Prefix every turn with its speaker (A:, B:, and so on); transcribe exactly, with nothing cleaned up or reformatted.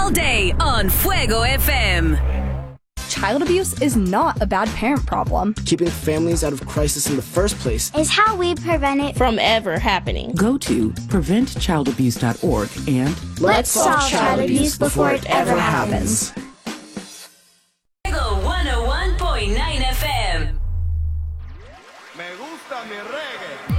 A: all day on Fuego F M.
B: Child abuse is not a bad parent problem.
C: Keeping families out of crisis in the first place
D: is how we prevent it
E: from ever happening.
F: Go to prevent child abuse dot org and
D: let's solve child abuse before it ever happens.
A: Fuego one oh one point nine F M.
G: Me gusta mi reggae.